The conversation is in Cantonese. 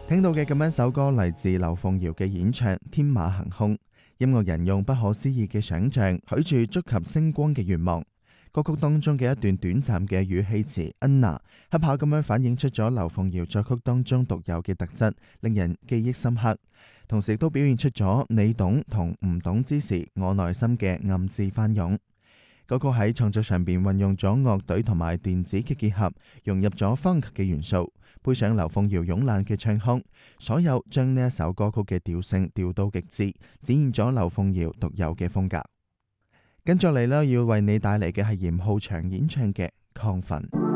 聽到嘅咁樣一首歌嚟自劉鳳瑤嘅演唱《天馬行空》，音樂人用不可思議嘅想像許住觸及星光嘅願望。歌曲當中嘅一段短暫嘅語氣詞 Anna， 恰巧咁樣反映出咗劉鳳瑤作曲當中獨有嘅特質，令人記憶深刻。同時亦都表現出咗你懂同唔懂之時，我內心嘅暗自翻湧。歌曲喺創作上邊運用咗樂隊同埋電子嘅結合，融入咗 funk 嘅元素，配上劉鳳瑤慵懶嘅唱腔，所有將呢一首歌曲嘅調性調到極致，展現咗劉鳳瑤獨有嘅風格。跟住嚟呢，要為你帶嚟嘅係嚴浩翔演唱嘅《亢奮》。